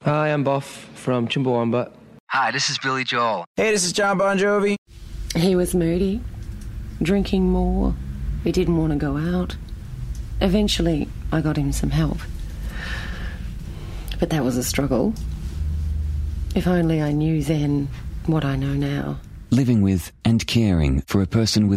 Hi, I'm Boff from Chumbawamba. Hi, this is Billy Joel. Hey, this is John Bon Jovi. He was moody, drinking more. He didn't want to go out. Eventually, I got him some help. But that was a struggle. If only I knew then what I know now. Living with and caring for a person with